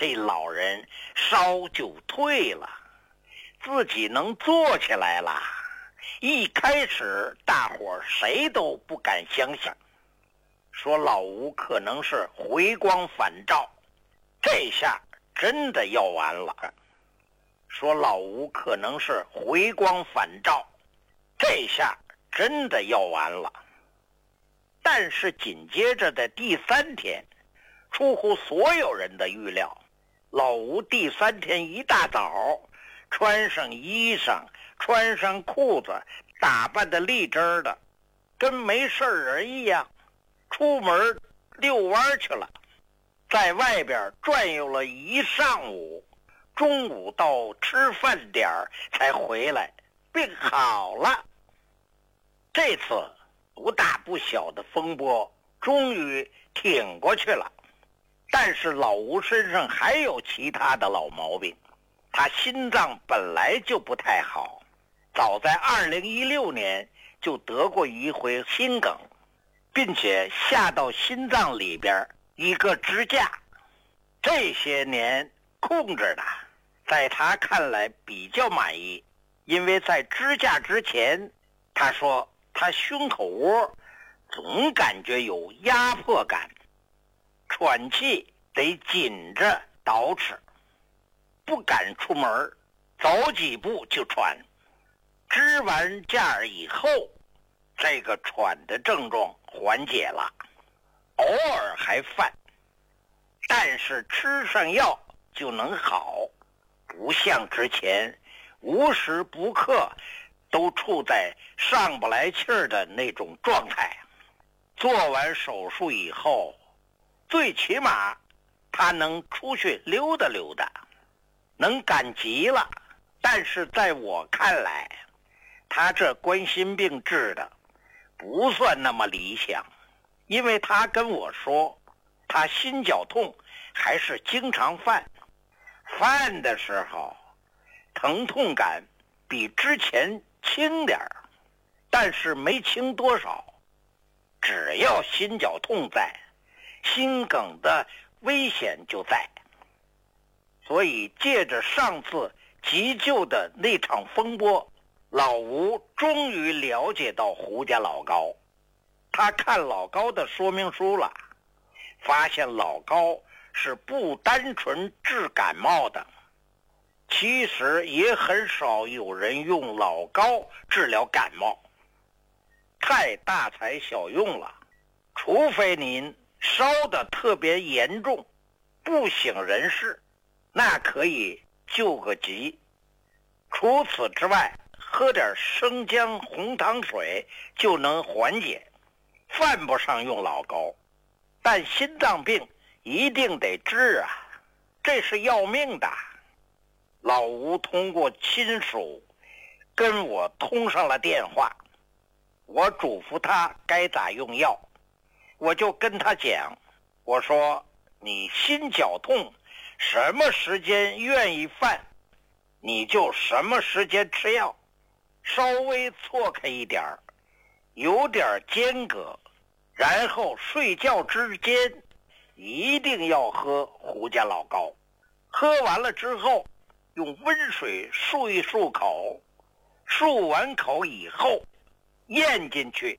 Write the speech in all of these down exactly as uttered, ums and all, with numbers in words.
这老人烧就退了，自己能坐起来了。一开始大伙谁都不敢相信，说老吴可能是回光返照，这下真的要完了。说老吴可能是回光返照，这下真的要完了。但是紧接着的第三天，出乎所有人的预料，老吴第三天一大早穿上衣裳，穿上裤子，打扮得立正的，跟没事人一样，出门遛弯去了。在外边转悠了一上午，中午到吃饭点才回来，病好了。这次不大不小的风波终于挺过去了。但是老吴身上还有其他的老毛病，他心脏本来就不太好，早在二零一六年就得过一回心梗，并且下到心脏里边一个支架。这些年控制的，在他看来比较满意，因为在支架之前，他说他胸口窝总感觉有压迫感，喘气得紧着捯饬，不敢出门，走几步就喘。支完架以后，这个喘的症状缓解了，偶尔还犯，但是吃上药就能好，不像之前无时不刻都处在上不来气儿的那种状态。做完手术以后，最起码他能出去溜达溜达，能赶集了。但是在我看来，他这冠心病治的不算那么理想，因为他跟我说，他心绞痛还是经常犯，犯的时候疼痛感比之前轻点儿，但是没轻多少。只要心绞痛在，心梗的危险就在。所以借着上次急救的那场风波，老吴终于了解到胡家老高。他看老高的说明书了，发现老高是不单纯治感冒的，其实也很少有人用老高治疗感冒，太大材小用了。除非您烧得特别严重，不省人事，那可以救个急。除此之外，喝点生姜红糖水就能缓解，犯不上用老高。但心脏病一定得治啊，这是要命的。老吴通过亲属跟我通上了电话，我嘱咐他该咋用药，我就跟他讲，我说你心绞痛什么时间愿意犯，你就什么时间吃药，稍微错开一点儿，有点间隔，然后睡觉之间一定要喝胡家老高，喝完了之后用温水漱一漱口，漱完口以后咽进去。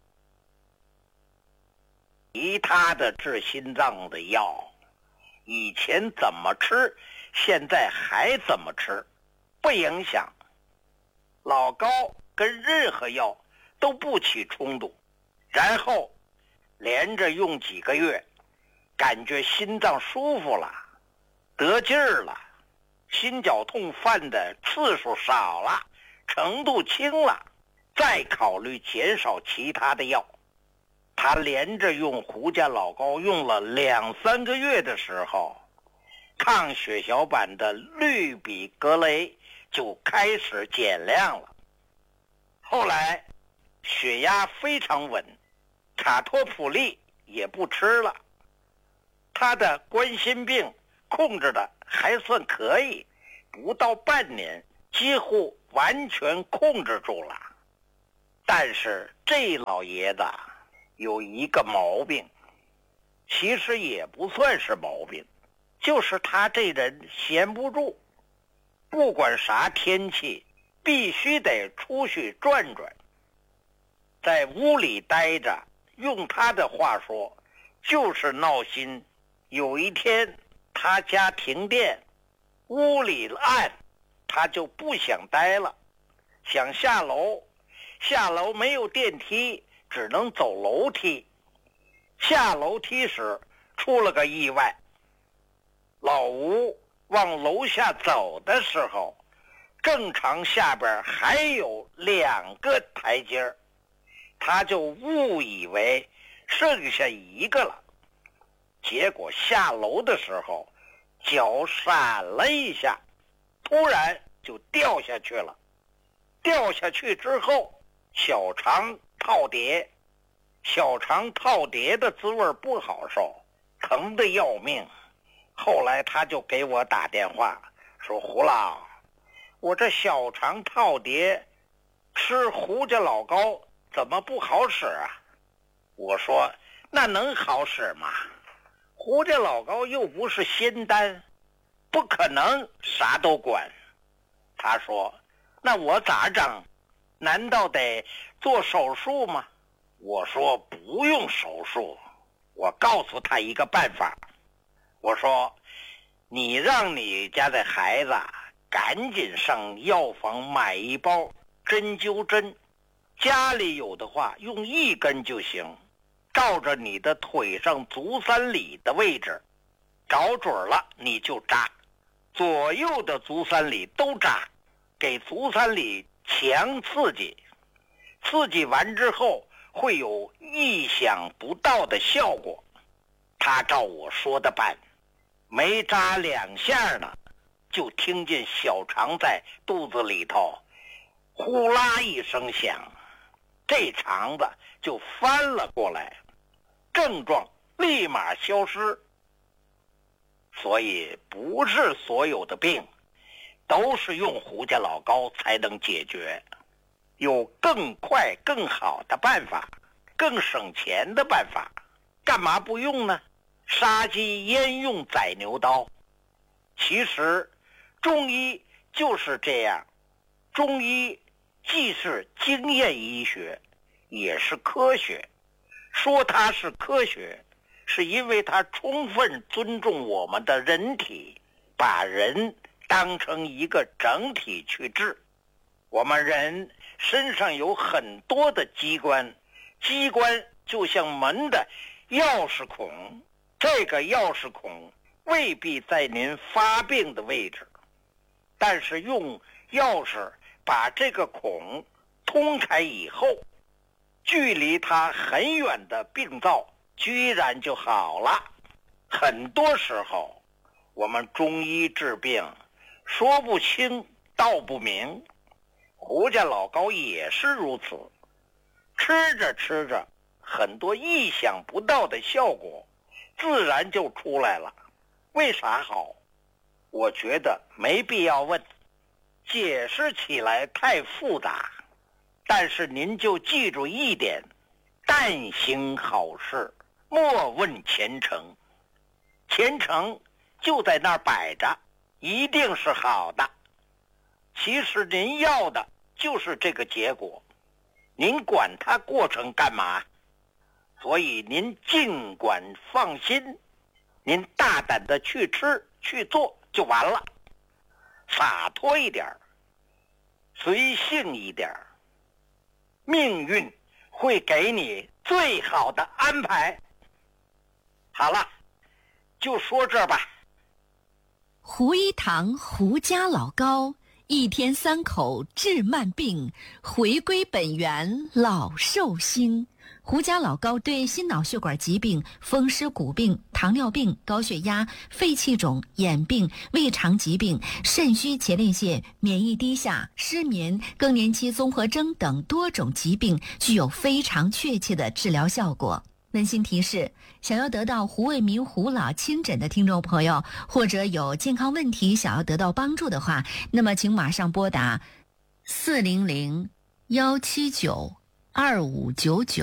其他的治心脏的药，以前怎么吃，现在还怎么吃，不影响。老高跟任何药都不起冲突，然后连着用几个月，感觉心脏舒服了，得劲儿了，心绞痛犯的次数少了，程度轻了，再考虑减少其他的药。他连着用胡家老高用了两三个月的时候，抗血小板的氯吡格雷就开始减量了。后来血压非常稳，卡托普利也不吃了。他的冠心病控制的还算可以，不到半年几乎完全控制住了。但是这老爷子有一个毛病，其实也不算是毛病， 就是他这人闲不住，不管啥天气，必须得出去转转。在屋里待着，用他的话说，就是闹心。有一天他家停电，屋里暗，他就不想待了，想下楼，下楼没有电梯，只能走楼梯。下楼梯时出了个意外，老吴往楼下走的时候，正常下边还有两个台阶，他就误以为剩下一个了。结果下楼的时候脚闪了一下，突然就掉下去了。掉下去之后小肠套碟，小肠套碟的滋味不好受，疼得要命。后来他就给我打电话说，胡老，我这小肠套碟吃胡家老膏怎么不好使啊？我说那能好使吗？胡家老膏又不是仙丹，不可能啥都管。他说那我咋整？难道得做手术吗？我说不用手术，我告诉他一个办法。我说你让你家的孩子赶紧上药房买一包针灸针，家里有的话用一根就行，照着你的腿上足三里的位置找准了你就扎，左右的足三里都扎，给足三里强刺激，刺激完之后会有意想不到的效果。他照我说的办，没扎两下呢，就听见小肠在肚子里头呼啦一声响，这肠子就翻了过来，症状立马消失。所以不是所有的病都是用胡家老膏才能解决，有更快更好的办法，更省钱的办法，干嘛不用呢？杀鸡焉用宰牛刀？其实中医就是这样，中医既是经验医学，也是科学。说它是科学，是因为它充分尊重我们的人体，把人当成一个整体去治。我们人身上有很多的机关，机关就像门的钥匙孔，这个钥匙孔未必在您发病的位置，但是用钥匙把这个孔通开以后，距离它很远的病灶居然就好了。很多时候我们中医治病说不清道不明，胡家老膏也是如此，吃着吃着很多意想不到的效果自然就出来了。为啥好？我觉得没必要问，解释起来太复杂。但是您就记住一点，但行好事，莫问前程。前程就在那儿摆着，一定是好的。其实您要的就是这个结果，您管它过程干嘛？所以您尽管放心，您大胆的去吃去做就完了，洒脱一点，随性一点，命运会给你最好的安排。好了，就说这吧。 胡一堂胡家老膏，一天三口治慢病，回归本源老寿星。胡家老膏对心脑血管疾病、风湿骨病、糖尿病、高血压、肺气肿、眼病、胃肠疾病、肾虚前列腺、免疫低下、失眠、更年期综合征等多种疾病具有非常确切的治疗效果。温馨提示，想要得到胡卫民胡老亲诊的听众朋友，或者有健康问题想要得到帮助的话，那么请马上拨打四零零幺七九二五九九